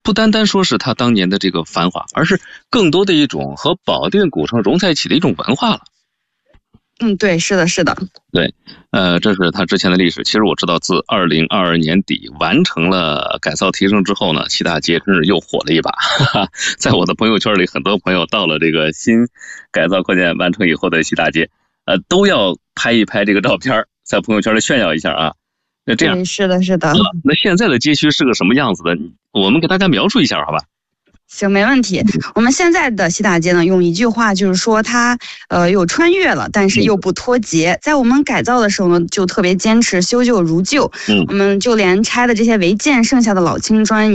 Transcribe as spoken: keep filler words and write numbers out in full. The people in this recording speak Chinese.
不单单说是它当年的这个繁华，而是更多的一种和保定古城融在一起的一种文化了。 嗯，对，是的，是的。 对，呃，这是它之前的历史。其实我知道，自二零二二年底完成了改造提升之后呢，西大街真是又火了一把。哈哈，在我的朋友圈里，很多朋友到了这个新改造扩建完成以后的西大街，呃，都要拍一拍这个照片，在朋友圈里炫耀一下啊。那这样， 是的，是的。 那现在的街区是个什么样子的？我们给大家描述一下，好吧？ 行，没问题。我们现在的西大街呢，用一句话就是说它呃有穿越了，但是又不脱节。在我们改造的时候呢，就特别坚持修旧如旧。嗯，我们就连拆的这些违建剩下的老青砖